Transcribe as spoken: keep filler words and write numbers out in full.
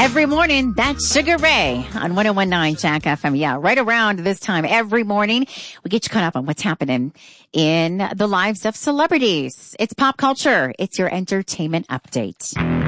Every morning, that's Sugar Ray on one oh one point nine Jack F M. Yeah, right around this time every morning, we get you caught up on what's happening in the lives of celebrities. It's pop culture. It's your entertainment update.